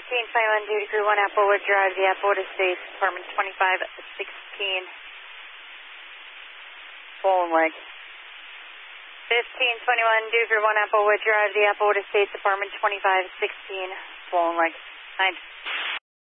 1521 duty crew 1 Applewood Drive, the Applewood Estates, apartment 2516. Swollen leg. 1521 duty crew 1 Applewood Drive, the Applewood Estates, apartment 2516. Swollen leg. 9.